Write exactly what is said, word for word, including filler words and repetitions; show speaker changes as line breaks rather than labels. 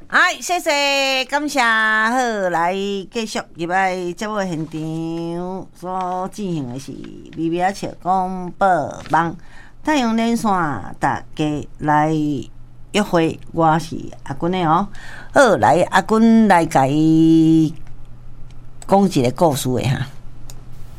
哎，谢谢，感谢，好，来继续入来节目现场所进行的是微微笑广播网太阳连线，大家来约会，我是阿君的哦。好，来阿君来甲伊讲一个故事的哈。